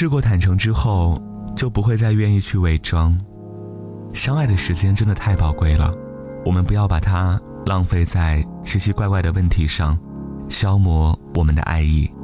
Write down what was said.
试过坦诚之后，就不会再愿意去伪装。相爱的时间真的太宝贵了，我们不要把它浪费在奇奇怪怪的问题上，消磨我们的爱意。